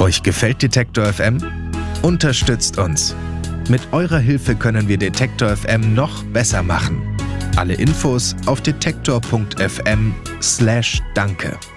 Euch gefällt Detektor FM? Unterstützt uns. Mit eurer Hilfe können wir Detektor FM noch besser machen. Alle Infos auf detektor.fm/danke.